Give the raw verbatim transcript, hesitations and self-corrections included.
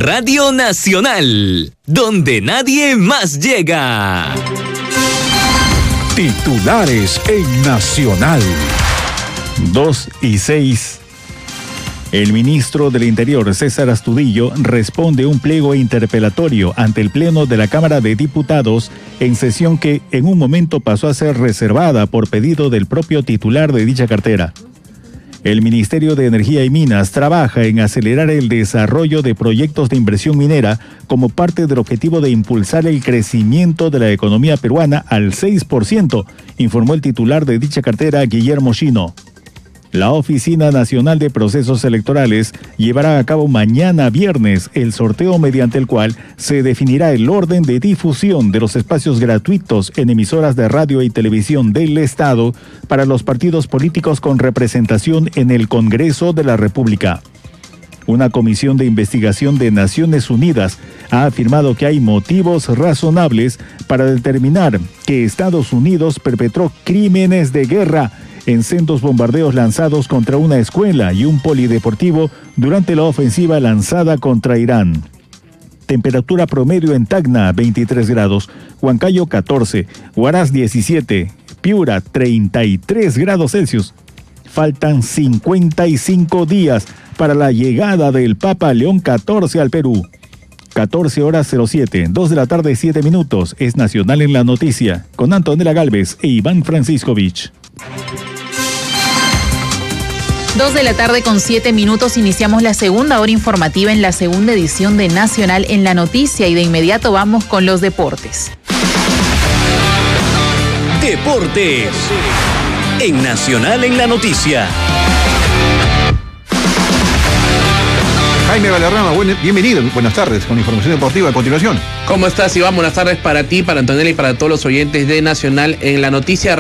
Radio Nacional, donde nadie más llega. Titulares en Nacional. dos y seis. El ministro del Interior, César Astudillo, responde un pliego interpelatorio ante el Pleno de la Cámara de Diputados en sesión que en un momento pasó a ser reservada por pedido del propio titular de dicha cartera. El Ministerio de Energía y Minas trabaja en acelerar el desarrollo de proyectos de inversión minera como parte del objetivo de impulsar el crecimiento de la economía peruana al seis por ciento, informó el titular de dicha cartera, Guillermo Chino. La Oficina Nacional de Procesos Electorales llevará a cabo mañana viernes el sorteo mediante el cual se definirá el orden de difusión de los espacios gratuitos en emisoras de radio y televisión del Estado para los partidos políticos con representación en el Congreso de la República. Una comisión de investigación de Naciones Unidas ha afirmado que hay motivos razonables para determinar que Estados Unidos perpetró crímenes de guerra en sendos bombardeos lanzados contra una escuela y un polideportivo durante la ofensiva lanzada contra Irán. Temperatura promedio en Tacna, veintitrés grados, Huancayo, catorce, Huaraz, diecisiete, Piura, treinta y tres grados Celsius. Faltan cincuenta y cinco días para la llegada del Papa León catorce al Perú. catorce horas cero siete, dos de la tarde, siete minutos. Es Nacional en la Noticia, con Antonella Galvez e Iván Franciscovich. Dos de la tarde con siete minutos, iniciamos la segunda hora informativa en la segunda edición de Nacional en la Noticia y de inmediato vamos con los deportes. Deportes en Nacional en la Noticia. Jaime Valderrama, buen, bienvenido, buenas tardes, con información deportiva a continuación. ¿Cómo estás, Iván? Buenas tardes para ti, para Antonella y para todos los oyentes de Nacional en la Noticia.